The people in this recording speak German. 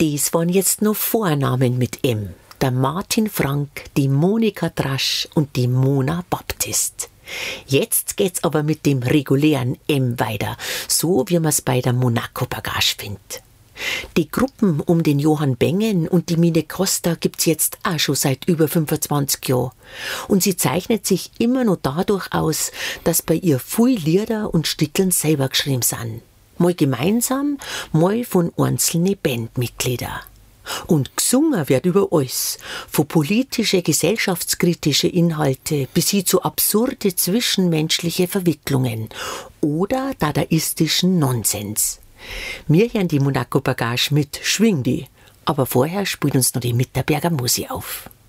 Das waren jetzt noch Vornamen mit M. Der Martin Frank, die Monika Drasch und die Mona Baptist. Jetzt geht's aber mit dem regulären M weiter, so wie man's bei der Monaco Bagage findet. Die Gruppen um den Johann Bengen und die Mine Costa gibt's jetzt auch schon seit über 25 Jahren. Und sie zeichnet sich immer noch dadurch aus, dass bei ihr viel Lieder und Stickeln selber geschrieben sind. Mal gemeinsam, mal von einzelnen Bandmitgliedern. Und gesungen wird über alles, von politische, gesellschaftskritische Inhalte bis hin zu absurde zwischenmenschliche Verwicklungen oder dadaistischen Nonsens. Wir hören die Monaco Bagage mit Schwing die, aber vorher spielt uns noch die Mitterberger Musi auf.